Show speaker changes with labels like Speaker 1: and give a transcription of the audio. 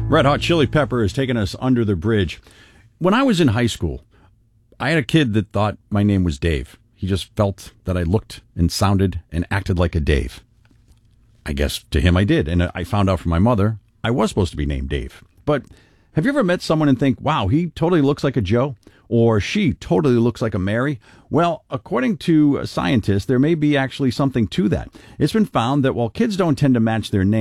Speaker 1: Red Hot Chili Pepper is taking us under the bridge. When I was in high school, I had a kid that thought my name was Dave. He just felt that I looked and sounded and acted like a Dave. I guess to him I did, and I found out from my mother I was supposed to be named Dave. But have you ever met someone and think, wow, he totally looks like a Joe? Or she totally looks like a Mary? Well, according to scientists, there may be actually something to that. It's been found that while kids don't tend to match their name,